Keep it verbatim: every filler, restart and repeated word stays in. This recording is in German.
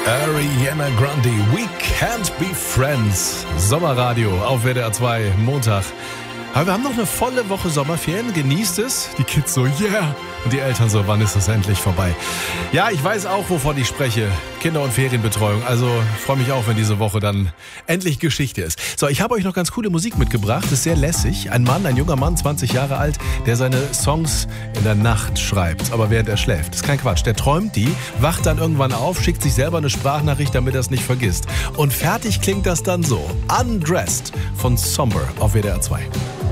Ariana Grande, We Can't Be Friends. Sommerradio auf W D R zwei, Montag. Aber wir haben noch eine volle Woche Sommerferien. Genießt es. Die Kids so, yeah. Und die Eltern so, wann ist das endlich vorbei? Ja, ich weiß auch, wovon ich spreche. Kinder- und Ferienbetreuung. Also ich freue mich auch, wenn diese Woche dann endlich Geschichte ist. So, ich habe euch noch ganz coole Musik mitgebracht. Das ist sehr lässig. Ein Mann, ein junger Mann, zwanzig Jahre alt, der seine Songs in der Nacht schreibt, aber während er schläft. Das ist kein Quatsch. Der träumt die, wacht dann irgendwann auf, schickt sich selber eine Sprachnachricht, damit er es nicht vergisst. Und fertig klingt das dann so. Undressed von Somber auf W D R zwei.